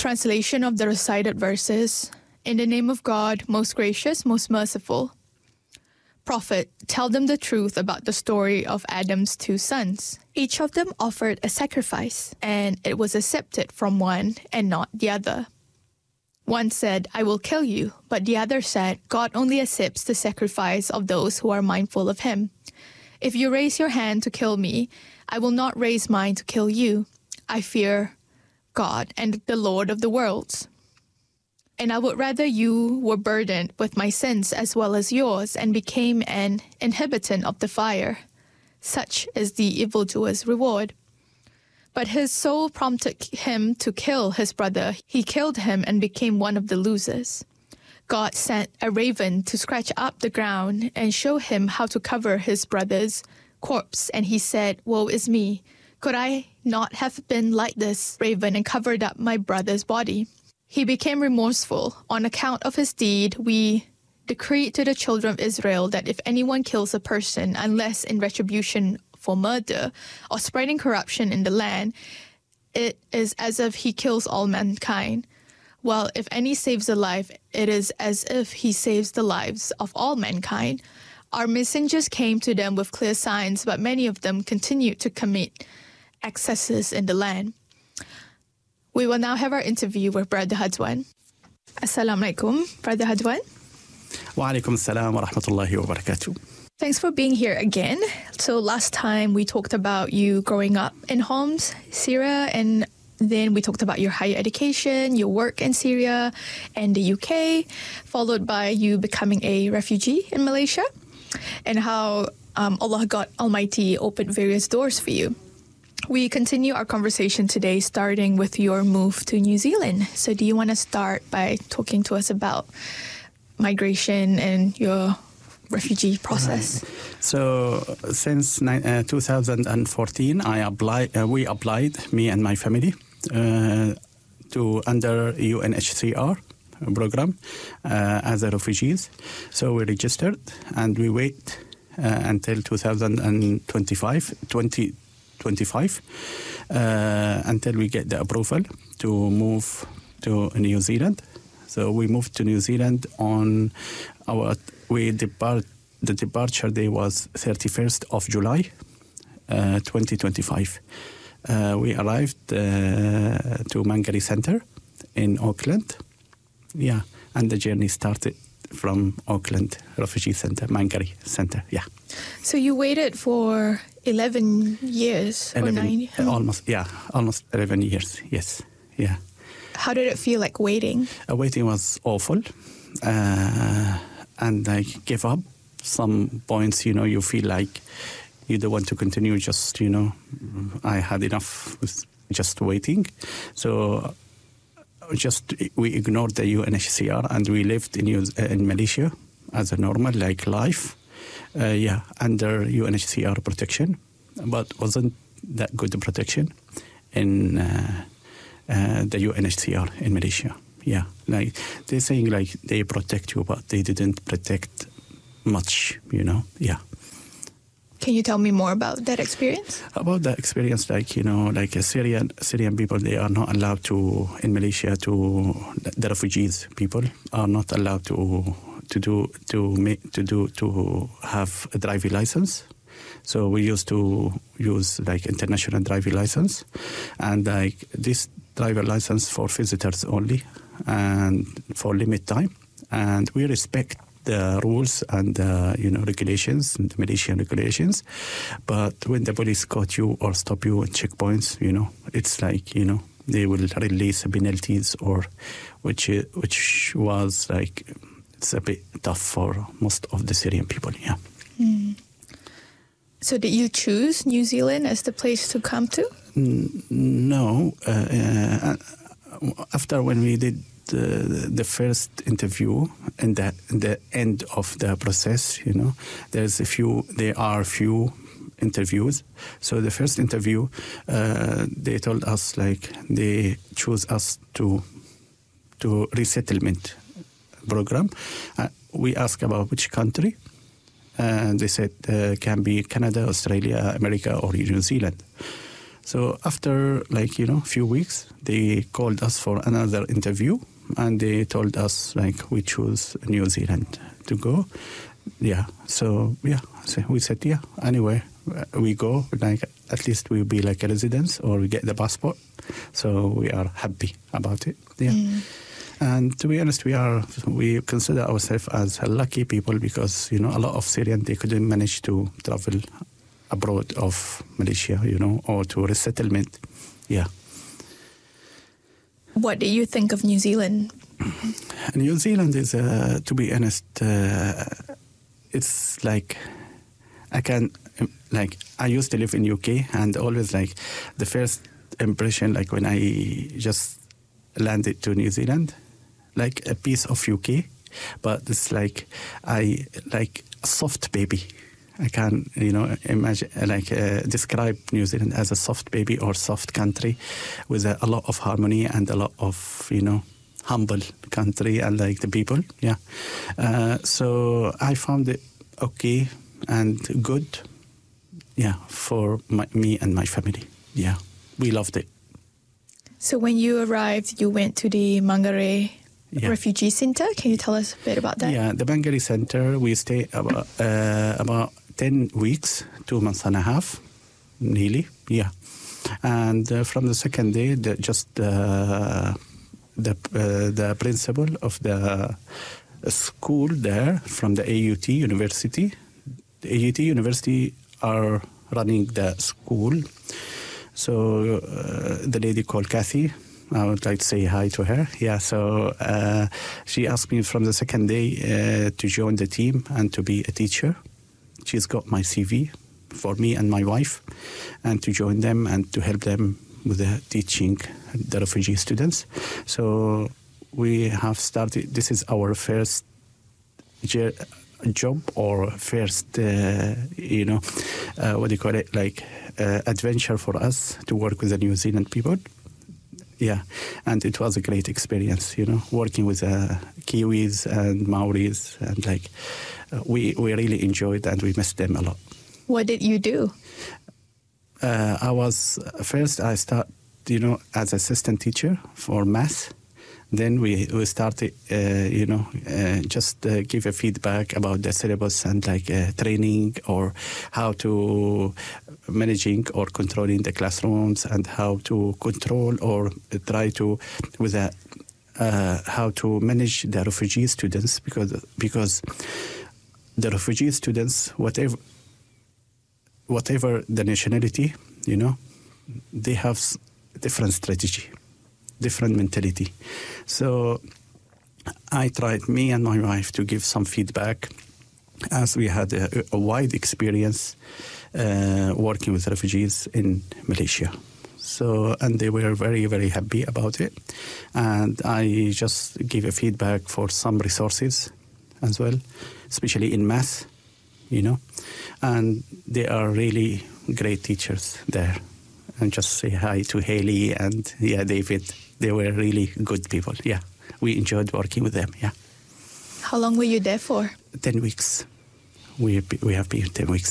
Translation of the recited verses. In the name of God, most gracious, most merciful. Prophet, tell them the truth about the story of Adam's 2 sons. Each of them offered a sacrifice, and it was accepted from one and not the other. One said, I will kill you, but the other said, God only accepts the sacrifice of those who are mindful of him. If you raise your hand to kill me, I will not raise mine to kill you. I fear God and the Lord of the worlds. And I would rather you were burdened with my sins as well as yours and became an inhabitant of the fire. Such is the evildoer's reward. But his soul prompted him to kill his brother. He killed him and became one of the losers. God sent a raven to scratch up the ground and show him how to cover his brother's corpse. And he said, Woe is me. Could I not have been like this raven and covered up my brother's body? He became remorseful. On account of his deed, we decreed to the children of Israel that if anyone kills a person, unless in retribution for murder or spreading corruption in the land, it is as if he kills all mankind. While if any saves a life, it is as if he saves the lives of all mankind. Our messengers came to them with clear signs, but many of them continued to commit excesses in the land. We will now have our interview with Brother Hadwan. Assalamu alaikum, Brother Hadwan. Wa alaikum assalam wa rahmatullahi wa barakatuh. Thanks for being here again. So last time we talked about you growing up in Homs, Syria, and then we talked about your higher education, your work in Syria and the UK, followed by you becoming a refugee in Malaysia, and how Allah God Almighty opened various doors for you. We continue our conversation today, starting with your move to New Zealand. So do you want to start by talking to us about migration and your refugee process? So since 2014, we applied, me and my family, to under UNHCR program as a refugees. So we registered and we wait until 2025 until we get the approval to move to New Zealand. So we moved to New Zealand on the departure day was 31st of July, 2025. We arrived to Mangere Center in Auckland. Yeah, and the journey started from Auckland Refugee Center, Mangere Center, yeah. So you waited for 11 years or 9? Almost 11 years, yes, yeah. How did it feel like waiting? Waiting was awful, and I gave up. Some points, you feel like you don't want to continue, just, I had enough with just waiting. So we ignored the UNHCR and we lived in Malaysia as a normal life, under UNHCR protection, but wasn't that good protection in the UNHCR in Malaysia. Yeah, they're saying they protect you, but they didn't protect much, yeah. Can you tell me more about that experience? About the experience, Syrian people, they are not allowed to, in Malaysia, the refugees people are not allowed to have a driving license. So we used to use international driving license, and this driver license for visitors only, and for limit time, and we respect the rules and regulations, the Malaysian regulations. But when the police caught you or stop you at checkpoints, it's they will release penalties, or which was it's a bit tough for most of the Syrian people. Yeah. Mm. So did you choose New Zealand as the place to come to? No. After when we did the first interview and the end of the process, there are few interviews. So the first interview, they told us they choose us to resettlement program. We asked about which country, and they said can be Canada, Australia, America, or New Zealand. So after a few weeks, they called us for another interview, and they told us we choose New Zealand to go. Yeah. So we said anyway we go, at least we'll be a residence or we get the passport. So we are happy about it. Yeah. And to be honest, we consider ourselves as lucky people because, a lot of Syrians, they couldn't manage to travel abroad of Malaysia, or to resettlement. Yeah. What do you think of New Zealand? New Zealand is, to be honest, it's I used to live in UK, and always the first impression, when I just landed to New Zealand, a piece of UK, but it's a soft baby. I can, imagine, describe New Zealand as a soft baby or soft country with a lot of harmony and a lot of, humble country and the people. Yeah. So I found it okay and good. Yeah, for me and my family. Yeah, we loved it. So when you arrived, you went to the Mangere Refugee Center. Can you tell us a bit about that? Yeah, the Mangere Center, we stayed about 10 weeks, 2 months and a half, nearly. Yeah. And from the second day, the principal of the school there from the AUT University. The AUT University are running the school. So the lady called Kathy, I would like to say hi to her. Yeah, so she asked me from the second day to join the team and to be a teacher. She's got my CV for me and my wife, and to join them and to help them with the teaching the refugee students. So we have started, this is our first job or first, what do you call it, adventure for us to work with the New Zealand people. Yeah, and it was a great experience, working with Kiwis and Maoris, and we really enjoyed and we missed them a lot. What did you do? I started, as assistant teacher for math. Then we started, just give a feedback about the syllabus and training or how to managing or controlling the classrooms and how to control or try to how to manage the refugee students because the refugee students, whatever the nationality, they have different strategy, different mentality. So I tried, me and my wife, to give some feedback as we had a wide experience working with refugees in Malaysia. So, and they were very, very happy about it. And I just gave a feedback for some resources as well, especially in math, and they are really great teachers there. And just say hi to Haley and David. They were really good people. Yeah, we enjoyed working with them. Yeah. How long were you there for? 10 weeks. We have been 10 weeks.